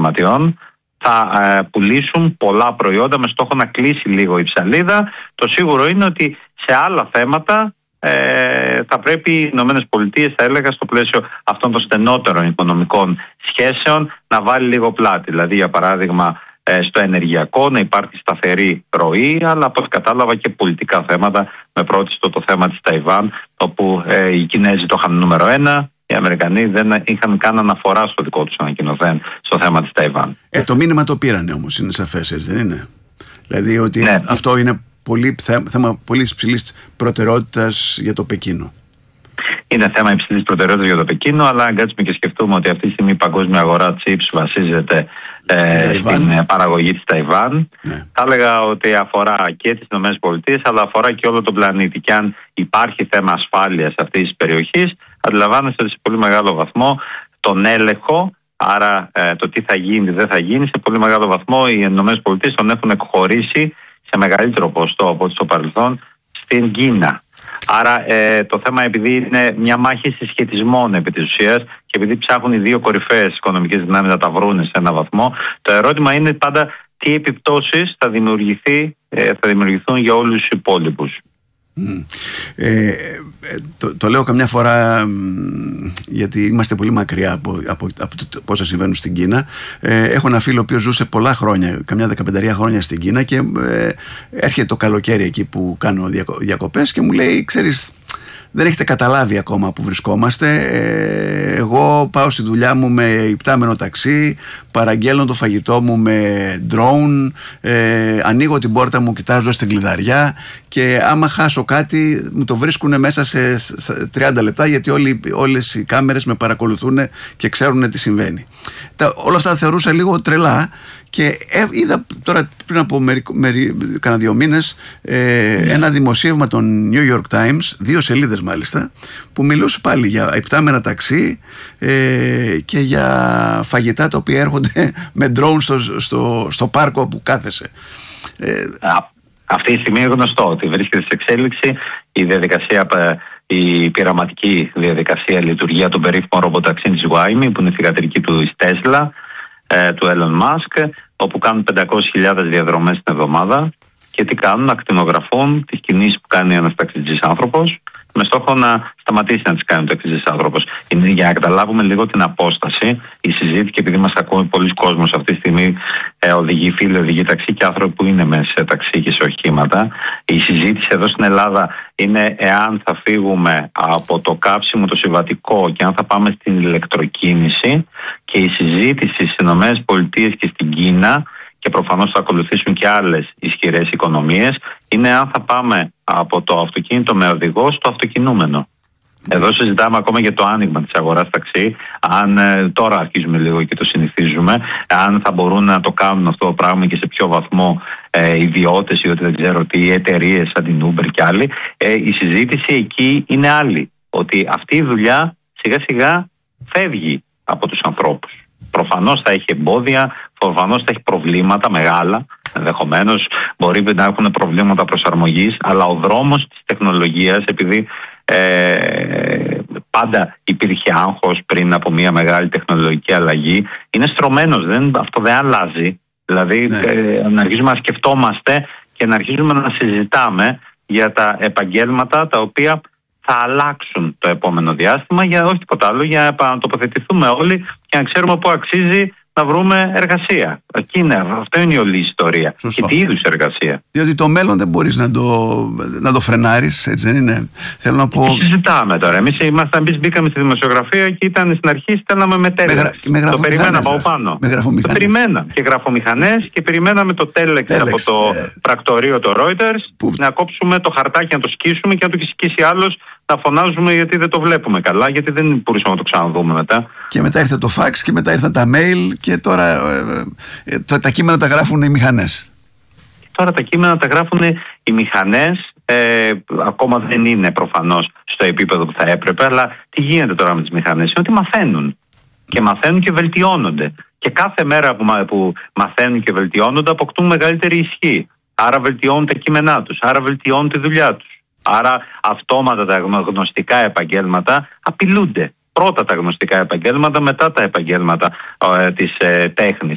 επαγγελματιών θα πουλήσουν πολλά προϊόντα με στόχο να κλείσει λίγο η ψαλίδα. Το σίγουρο είναι ότι σε άλλα θέματα θα πρέπει οι ΗΠΑ, θα έλεγα, στο πλαίσιο αυτών των στενότερων οικονομικών σχέσεων να βάλει λίγο πλάτη. Δηλαδή, για παράδειγμα, στο ενεργειακό να υπάρχει σταθερή ροή, αλλά από ό,τι κατάλαβα και πολιτικά θέματα, με πρώτιστο το θέμα της Ταϊβάν, όπου οι Κινέζοι το είχαν νούμερο 1, οι Αμερικανοί δεν είχαν καν αναφορά στο δικό τους ανακοινωθέν στο θέμα της Ταϊβάν. Το μήνυμα το πήρανε όμως, είναι σαφές, έτσι δεν είναι? Δηλαδή ότι αυτό είναι θέμα πολύ υψηλής προτεραιότητας για το Πεκίνο. Είναι θέμα υψηλής προτεραιότητας για το Πεκίνο, αλλά αν κάτσουμε και σκεφτούμε ότι αυτή τη στιγμή η παγκόσμια αγορά chips βασίζεται στην παραγωγή της Ταϊβάν, θα έλεγα ότι αφορά και τις ΗΠΑ, αλλά αφορά και όλο τον πλανήτη. Και αν υπάρχει θέμα ασφάλειας αυτής της περιοχής, αντιλαμβάνεστε ότι σε πολύ μεγάλο βαθμό τον έλεγχο, άρα το τι θα γίνει, δεν θα γίνει, σε πολύ μεγάλο βαθμό οι ΗΠΑ τον έχουν εκχωρήσει σε μεγαλύτερο ποσοστό από ό,τι στο παρελθόν στην Κίνα. Άρα το θέμα, επειδή είναι μια μάχη συσχετισμών επί της ουσίας και επειδή ψάχνουν οι δύο κορυφαίες οικονομικές δυνάμεις να τα βρούνε σε έναν βαθμό, το ερώτημα είναι πάντα τι επιπτώσεις θα δημιουργηθούν για όλους τους υπόλοιπους. Το λέω καμιά φορά γιατί είμαστε πολύ μακριά από πόσα συμβαίνουν στην Κίνα. Έχω ένα φίλο ο οποίος ζούσε πολλά χρόνια, καμιά 15 χρόνια στην Κίνα, και έρχεται το καλοκαίρι εκεί που κάνω διακοπές και μου λέει, ξέρεις, δεν έχετε καταλάβει ακόμα που βρισκόμαστε. Εγώ πάω στη δουλειά μου με υπτάμενο ταξί, παραγγέλνω το φαγητό μου με drone, ανοίγω την πόρτα μου κοιτάζοντας την κλειδαριά, και άμα χάσω κάτι μου το βρίσκουν μέσα σε 30 λεπτά, γιατί όλες οι κάμερες με παρακολουθούν και ξέρουν τι συμβαίνει. Όλα αυτά θεωρούσα λίγο τρελά, και είδα τώρα πριν από κάνα 2 μήνες ένα δημοσίευμα των New York Times, 2 σελίδες μάλιστα, που μιλούσε πάλι για υπτάμενα ταξί και για φαγητά τα οποία έρχονται με drone στο πάρκο που κάθεσαι. Αυτή τη στιγμή είναι γνωστό ότι βρίσκεται σε εξέλιξη η πειραματική διαδικασία λειτουργία των περίφημων ρομποταξίν της Xiaomi, που είναι θυγατρική του Tesla, του Elon Musk, όπου κάνουν 500.000 διαδρομές την εβδομάδα. Και τι κάνουν? Να ακτινογραφούν τις κινήσεις που κάνει ένας ταξιτζής άνθρωπος, με στόχο να σταματήσει να τις κάνει ο ταξιτζής άνθρωπος. Είναι για να καταλάβουμε λίγο την απόσταση. Η συζήτηση, και επειδή μας ακούει πολλοί κόσμος αυτή τη στιγμή, φίλοι οδηγοί ταξί και άνθρωποι που είναι μέσα σε ταξί και σε οχήματα, η συζήτηση εδώ στην Ελλάδα είναι εάν θα φύγουμε από το καύσιμο το συμβατικό και αν θα πάμε στην ηλεκτροκίνηση, και η συζήτηση στις ΗΠΑ και στην Κίνα, και προφανώς θα ακολουθήσουν και άλλες ισχυρές οικονομίες, είναι αν θα πάμε από το αυτοκίνητο με οδηγό στο αυτοκινούμενο. Εδώ συζητάμε ακόμα για το άνοιγμα της αγοράς ταξί, αν τώρα αρχίζουμε λίγο και το συνηθίζουμε, αν θα μπορούν να το κάνουν αυτό το πράγμα και σε ποιο βαθμό ιδιώτες ή ότι δεν ξέρω τι, εταιρείες σαν την Uber και άλλοι. Η συζήτηση εκεί είναι άλλη, ότι αυτή η δουλειά σιγά σιγά φεύγει από τους ανθρώπους. Προφανώς θα έχει εμπόδια, προφανώς θα έχει προβλήματα μεγάλα, ενδεχομένως μπορεί να έχουν προβλήματα προσαρμογής, αλλά ο δρόμος της τεχνολογίας, επειδή πάντα υπήρχε άγχος πριν από μια μεγάλη τεχνολογική αλλαγή, είναι στρωμένος, αυτό δεν αλλάζει. Δηλαδή να αρχίζουμε να σκεφτόμαστε και να αρχίζουμε να συζητάμε για τα επαγγέλματα τα οποία θα αλλάξουν το επόμενο διάστημα, για όχι τίποτα άλλο, για να τοποθετηθούμε όλοι και να ξέρουμε πού αξίζει να βρούμε εργασία. Αυτό είναι η όλη ιστορία. Σωστό. Και τι είδους εργασία. Διότι το μέλλον δεν μπορείς να το φρενάρεις, έτσι δεν είναι? Θέλω να πω. Τι συζητάμε τώρα? Εμείς μπήκαμε στη δημοσιογραφία και ήταν στην αρχή, στέλναμε με τέλεξ. Το περιμέναμε από πάνω. Το περιμέναμε. Και γραφομηχανές, και περιμέναμε το τέλεξ από το πρακτορείο το Reuters, να κόψουμε το χαρτάκι, να το σκίσουμε και να το σκίσει άλλος, να φωνάζουμε γιατί δεν το βλέπουμε καλά, γιατί δεν μπορούσαμε να το ξαναδούμε μετά. Και μετά ήρθε το fax και μετά ήρθαν τα mail, και τώρα τα κείμενα τα γράφουν οι μηχανές. Τώρα τα κείμενα τα γράφουν οι μηχανές, ακόμα δεν είναι προφανώς στο επίπεδο που θα έπρεπε, αλλά τι γίνεται τώρα με τις μηχανές? Είναι ότι μαθαίνουν. Και μαθαίνουν και βελτιώνονται. Και κάθε μέρα που μαθαίνουν και βελτιώνονται αποκτούν μεγαλύτερη ισχύ. Άρα βελτιώνουν τα κείμενά τους, άρα βελτιώνουν τη δουλειά τους. Άρα αυτόματα τα γνωστικά επαγγέλματα απειλούνται. Πρώτα τα γνωστικά επαγγέλματα, μετά τα επαγγέλματα της τέχνης.